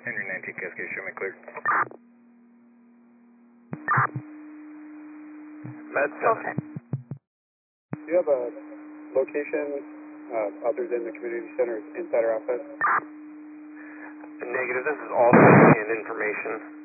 Henry 19 Cascade, show me clear. Med 7. Do you have a location other than the community center inside our office? Negative, this is all and information.